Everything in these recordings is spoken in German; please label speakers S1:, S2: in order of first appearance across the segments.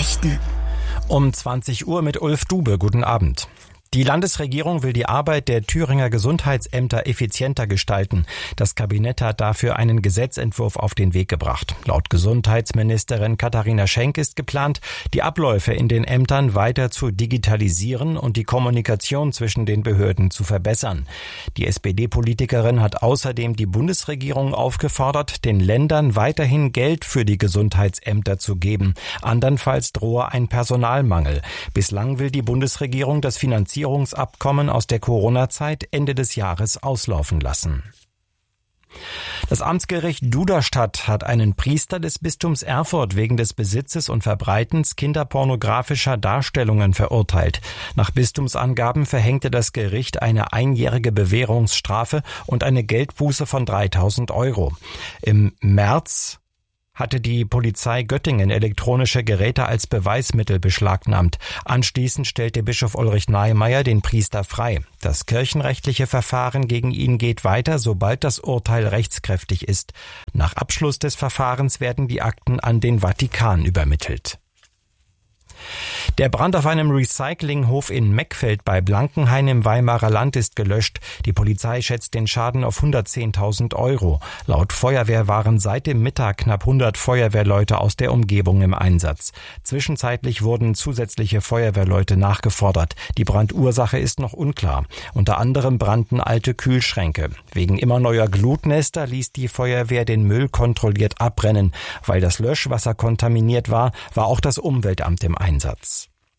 S1: Nachrichten.
S2: Um 20 Uhr mit Ulf Dube. Guten Abend. Die Landesregierung will die Arbeit der Thüringer Gesundheitsämter effizienter gestalten. Das Kabinett hat dafür einen Gesetzentwurf auf den Weg gebracht. Laut Gesundheitsministerin Katharina Schenk ist geplant, die Abläufe in den Ämtern weiter zu digitalisieren und die Kommunikation zwischen den Behörden zu verbessern. Die SPD-Politikerin hat außerdem die Bundesregierung aufgefordert, den Ländern weiterhin Geld für die Gesundheitsämter zu geben. Andernfalls drohe ein Personalmangel. Bislang will die Bundesregierung das Finanzierungsabkommen aus der Corona-Zeit Ende des Jahres auslaufen lassen. Das Amtsgericht Duderstadt hat einen Priester des Bistums Erfurt wegen des Besitzes und Verbreitens kinderpornografischer Darstellungen verurteilt. Nach Bistumsangaben verhängte das Gericht eine einjährige Bewährungsstrafe und eine Geldbuße von 3.000 €. Im März hatte die Polizei Göttingen elektronische Geräte als Beweismittel beschlagnahmt. Anschließend stellte Bischof Ulrich Nahmeier den Priester frei. Das kirchenrechtliche Verfahren gegen ihn geht weiter, sobald das Urteil rechtskräftig ist. Nach Abschluss des Verfahrens werden die Akten an den Vatikan übermittelt. Der Brand auf einem Recyclinghof in Meckfeld bei Blankenhain im Weimarer Land ist gelöscht. Die Polizei schätzt den Schaden auf 110.000 €. Laut Feuerwehr waren seit dem Mittag knapp 100 Feuerwehrleute aus der Umgebung im Einsatz. Zwischenzeitlich wurden zusätzliche Feuerwehrleute nachgefordert. Die Brandursache ist noch unklar. Unter anderem brannten alte Kühlschränke. Wegen immer neuer Glutnester ließ die Feuerwehr den Müll kontrolliert abbrennen. Weil das Löschwasser kontaminiert war, war auch das Umweltamt im Einsatz.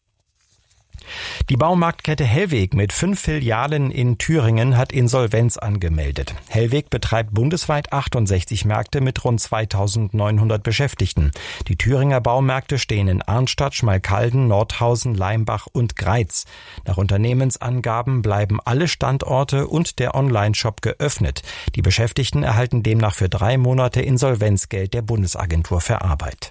S2: Die Baumarktkette Hellweg mit 5 Filialen in Thüringen hat Insolvenz angemeldet. Hellweg betreibt bundesweit 68 Märkte mit rund 2.900 Beschäftigten. Die Thüringer Baumärkte stehen in Arnstadt, Schmalkalden, Nordhausen, Leimbach und Greiz. Nach Unternehmensangaben bleiben alle Standorte und der Online-Shop geöffnet. Die Beschäftigten erhalten demnach für 3 Monate Insolvenzgeld der Bundesagentur für Arbeit.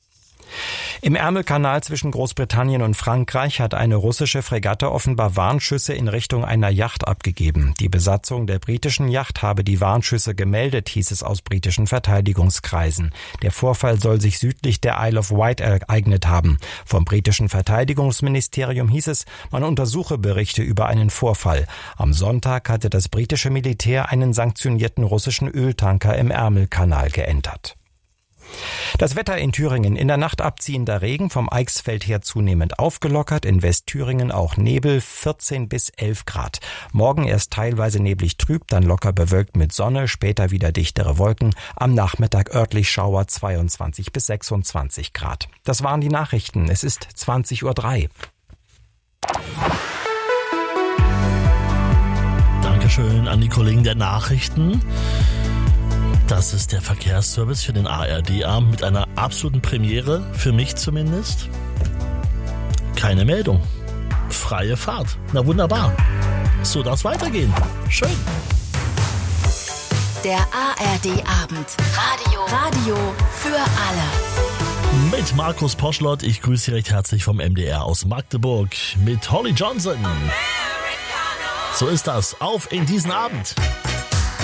S2: Im Ärmelkanal zwischen Großbritannien und Frankreich hat eine russische Fregatte offenbar Warnschüsse in Richtung einer Yacht abgegeben. Die Besatzung der britischen Yacht habe die Warnschüsse gemeldet, hieß es aus britischen Verteidigungskreisen. Der Vorfall soll sich südlich der Isle of Wight ereignet haben. Vom britischen Verteidigungsministerium hieß es, man untersuche Berichte über einen Vorfall. Am Sonntag hatte das britische Militär einen sanktionierten russischen Öltanker im Ärmelkanal geentert. Das Wetter in Thüringen: in der Nacht abziehender Regen, vom Eichsfeld her zunehmend aufgelockert, in Westthüringen auch Nebel, 14 bis 11 Grad. Morgen erst teilweise neblig trüb, dann locker bewölkt mit Sonne, später wieder dichtere Wolken, am Nachmittag örtlich Schauer, 22 bis 26 Grad. Das waren die Nachrichten, es ist 20:03 Uhr.
S3: Dankeschön an die Kollegen der Nachrichten. Das ist der Verkehrsservice für den ARD-Abend mit einer absoluten Premiere, für mich zumindest. Keine Meldung. Freie Fahrt. Na wunderbar. So darf es weitergehen. Schön.
S1: Der ARD-Abend. Radio für alle.
S3: Mit Markus Poschlott. Ich grüße Sie recht herzlich vom MDR aus Magdeburg. Mit Holly Johnson. So ist das. Auf in diesen Abend.